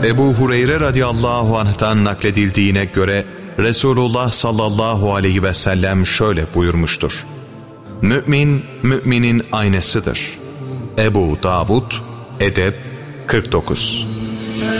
Ebu Hureyre radıyallahu anh'tan nakledildiğine göre Resulullah sallallahu aleyhi ve sellem şöyle buyurmuştur: Mümin, müminin aynasıdır. Ebu Davud, Edeb 49.